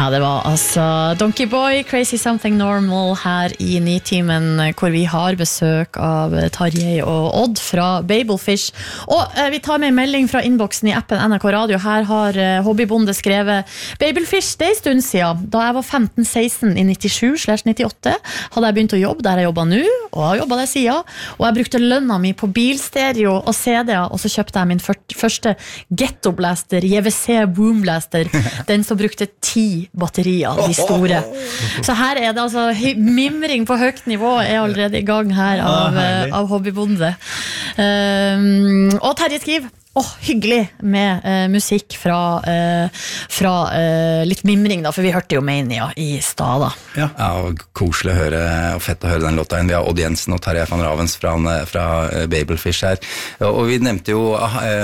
Ja, det var altså Donkey Boy, Crazy Something Normal her i Nitimen, hvor vi har besøk av Tarjei og Odd fra Babelfish. Og vi tar med en melding fra innboksen i appen NRK Radio. Her har Hobbybonde skrevet: Babelfish, det en stund siden. Da jeg var 15-16 i 97/98, hadde jeg begynt å jobbe der jeg jobber nå, og har jobbet der siden. Og jeg brukte lønna mi på bilstereo og CD-er, og så kjøpte jeg min første Ghetto Blaster, JVC Boom Blaster, den som brukte 10 batterier, de store. Så her er det altså mimring på høyt nivå er allerede i gang her av Hobbybonde. Og Terje skriver: hyggelig med musikk fra litt mimring da, for vi hørte jo Mania i stad da. Ja, og koselig å høre, og fett å høre den låta. Vi har Odd Jensen og Terje van Ravens fra Babelfish her. Og vi nevnte jo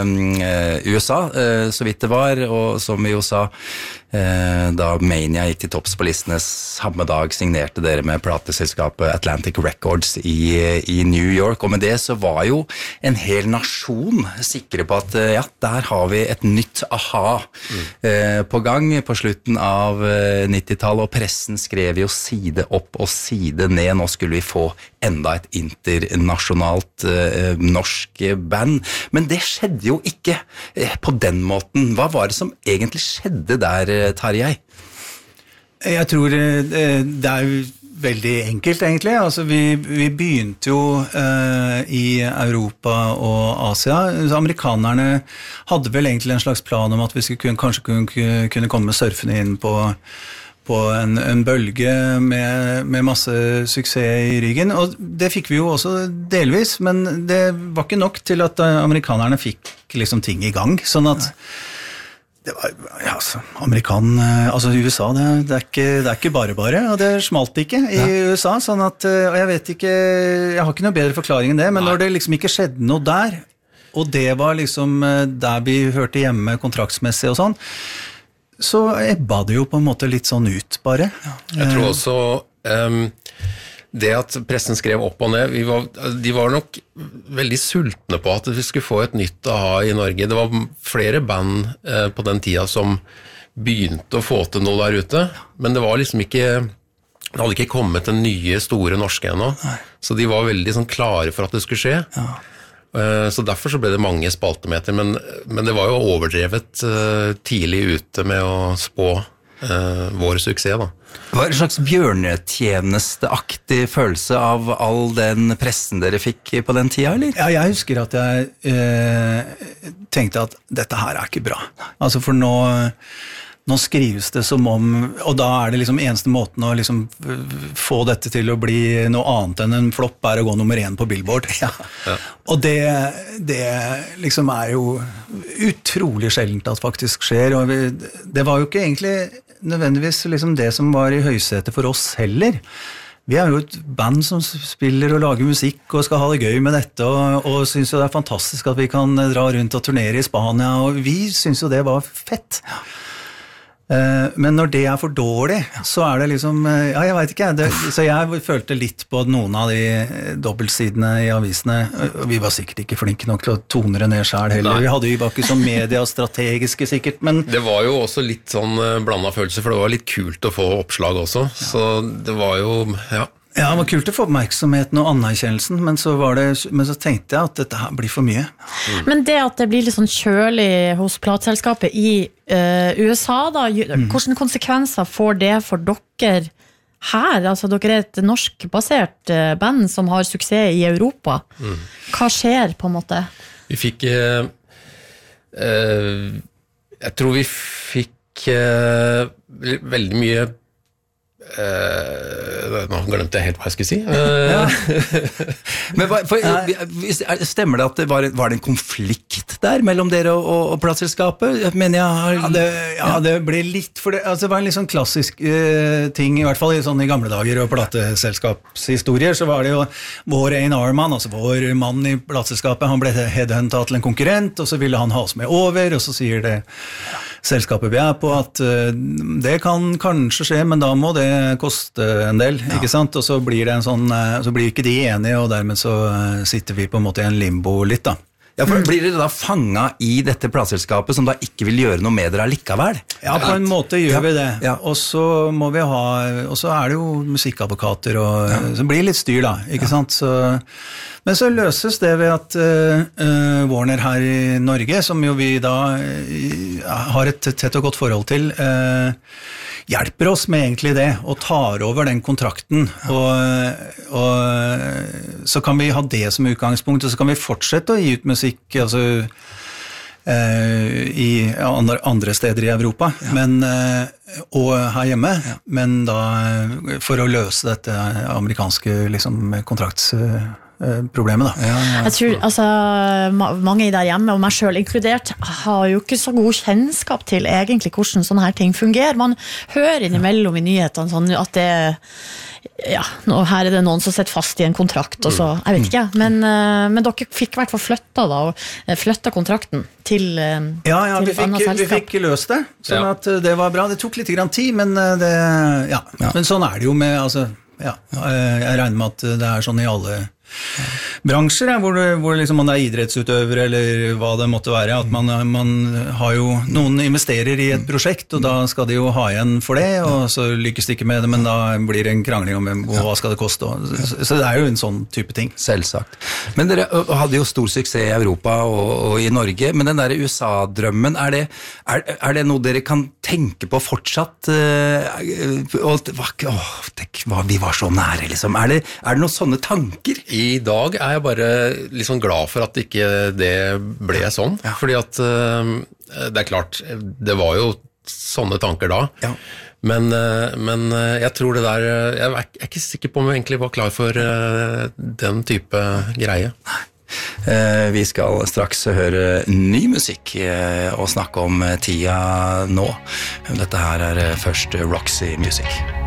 USA, så vidt det var, og som vi jo sa, da Mania gikk til topps på listene samme dag, signerte dere med plateselskapet Atlantic Records i New York, og med det så var jo en hel nasjon sikre på at ja, der har vi et nytt aha på gang på slutten av 90-tallet, og pressen skrev jo side opp og side ned. Nå skulle vi få enda et internasjonalt norsk band, men det skjedde jo ikke på den måten. Hva var det som egentlig skjedde der, Tarjei? Jeg tror det veldig enkelt egentlig. Altså, vi begynte jo i Europa og Asia. Amerikanerne hadde vel egentlig en slags plan om at vi kanskje kunne komme surfende inn på en bølge med masse suksess i ryggen, og det fikk vi jo også delvis, men det var ikke nok til at amerikanerne fikk liksom ting i gang, sånn at det var, ja, altså USA, det er ikke bare, og det smalt ikke i USA, sånn at, og jeg har ikke noe bedre forklaring enn det, men når det liksom ikke skjedde noe der, og det var liksom der vi hørte hjemme kontraktsmessig og sånn, så ebba det jo på en måte litt sånn ut bare. Jeg tror også det at pressen skrev opp og ned, de var nok veldig sultne på at vi skulle få et nytt aha i Norge. Det var flere band på den tida som begynte å få til noe der ute, men det var liksom ikke, det hadde ikke kommet den nye store norske ennå, så de var veldig sånn klare for at det skulle skje. Ja. Så derfor så ble det mange spaltemeter, men det var jo overdrevet tidlig ute med å spå vår suksess da. Var det en slags bjørnetjenesteaktig følelse av all den pressen dere fikk på den tida, eller? Ja, jeg husker at jeg tenkte at dette her er ikke bra. Altså for nå skrives det som om, og da er det liksom eneste måten å liksom få dette til å bli noe annet enn en flopp er å gå nummer 1 på Billboard. Ja. Ja. Og det liksom er jo utrolig sjeldent at faktisk skjer, og det var jo ikke egentlig nødvendigvis liksom det som var i høysetet for oss heller. Vi er jo et band som spiller og lager musikk og skal ha det gøy med dette, og synes jo det er fantastisk at vi kan dra rundt og turnere i Spania, og vi synes jo det var fett. Men når det er for dårlig, så er det liksom, ja, jeg vet ikke, så jeg følte litt på noen av de dobbeltsidene i avisene, vi var sikkert ikke flinke nok til å tone det ned selv heller. Vi var ikke så mediestrategiske sikkert, men det var jo også litt sånn blandet følelse, for det var litt kult å få oppslag også, så det var jo, ja. Ja, det var kult å få oppmerksomheten og anerkjennelsen, men så tenkte jeg at dette her blir for mye. Men det at det blir litt sånn kjølig hos plateselskapet i USA da, hvilke konsekvenser får det for dere her? Altså dere er et norskbasert band som har suksess i Europa. Hva skjer på en måte? Vi fikk jeg tror vi fikk veldig mye nå glemte jeg helt hva jeg skulle si. Men stemmer det at det var en konflikt der mellom dere og plateselskapet? Det ble litt, for det var en litt sånn klassisk ting, i hvert fall i gamle dager og plateselskapshistorier, så var det jo vår A&R-mann, altså vår mann i plateselskapet, han ble headhuntet til en konkurrent, og så ville han ha oss med over, og så sier det selskapet vi er på at det kan kanskje skje, men da må det koste en del, ikke sant? Og så blir det så blir ikke de enige, og dermed så sitter vi på en måte i en limbo litt da. Ja, for blir dere da fanget i dette plateselskapet som da ikke vil gjøre noe med dere allikevel? Ja, på en måte gjør vi det. Ja. Og så må vi og så er det jo musikkadvokater, og så blir det litt styr da, ikke sant? Men så løses det ved at Warner her i Norge, som jo vi da har et tett og godt forhold til, hjelper oss med egentlig det, og tar over den kontrakten, og så kan vi ha det som utgangspunkt, og så kan vi fortsette å gi ut musikk, altså i andre steder i Europa, men, og her hjemme, men da for å løse dette amerikanske liksom, kontraktsproblemet da. Jeg tror, altså, mange der hjemme, og meg selv inkludert, har jo ikke så god kjennskap til egentlig hvordan sånne her ting fungerer. Man hører innimellom i nyhetene sånn at det nå her er det noen som sitter fast i en kontrakt, og så, jeg vet ikke, men dere fikk i hvert fall flyttet kontrakten til et annet selskap. Vi fikk løst det, sånn at det var bra. Det tok litt grann tid, men men sånn er det jo med, altså, jeg regner med at det er sånn i alle bransjer, hvor liksom man er idrettsutøver eller hva det måtte være, at man har jo, noen investerer i et prosjekt, og da skal de jo ha igjen for det, og så lykkes de ikke med det, men da blir det en krangling om hva skal det koste, så det er jo en sånn type ting. Selvsagt. Men dere hadde jo stor suksess i Europa og i Norge, men den der USA-drømmen, er det noe dere kan tenke på fortsatt? Vi var så nære, liksom. Er det noen sånne tanker? I dag er jeg bare liksom glad for at ikke det ble sånn, fordi at det er klart, det var jo sånne tanker da, men jeg tror det der, jeg er ikke sikker på om jeg egentlig var klar for den type greie. Vi skal straks høre ny musikk og snakke om tida nå. Dette her er først Roxy Music.